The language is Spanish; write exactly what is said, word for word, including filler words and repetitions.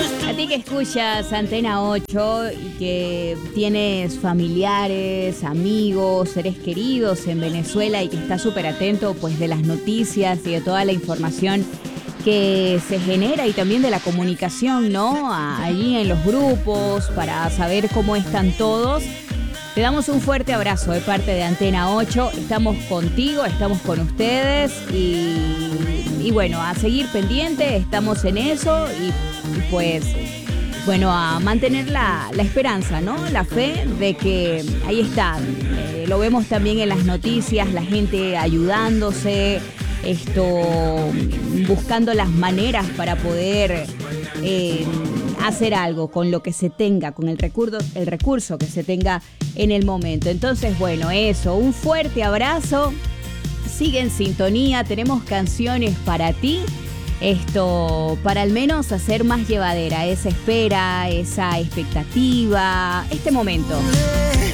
A ti que escuchas Antena ocho y que tienes familiares, amigos, seres queridos en Venezuela y que estás súper atento pues de las noticias y de toda la información que se genera y también de la comunicación, ¿no? Allí en los grupos para saber cómo están todos. Te damos un fuerte abrazo de parte de Antena ocho. Estamos contigo, estamos con ustedes y, y bueno, a seguir pendiente, estamos en eso y, y pues, bueno, a mantener la, la esperanza, ¿no? La fe de que ahí está. Eh, lo vemos también en las noticias, la gente ayudándose, esto, buscando las maneras para poder eh, hacer algo con lo que se tenga, con el recurso, el recurso que se tenga en el momento. Entonces, bueno, eso, un fuerte abrazo, sigue en sintonía, tenemos canciones para ti, esto, para al menos hacer más llevadera esa espera, esa expectativa, este momento.